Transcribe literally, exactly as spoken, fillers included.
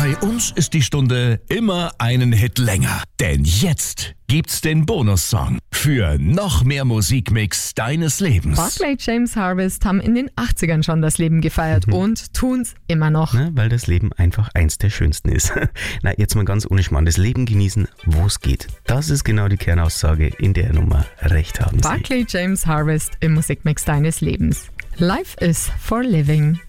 Bei uns ist die Stunde immer einen Hit länger. Denn jetzt gibt's den Bonussong für noch mehr Musikmix deines Lebens. Barclay James Harvest haben in den achtzigern schon das Leben gefeiert mhm. und tun's immer noch. Na, weil das Leben einfach eins der schönsten ist. Na, jetzt mal ganz ohne Schmarrn. Das Leben genießen, wo es geht. Das ist genau die Kernaussage, in der Nummer recht haben Sie. Barclay James Harvest im Musikmix deines Lebens. Life is for living.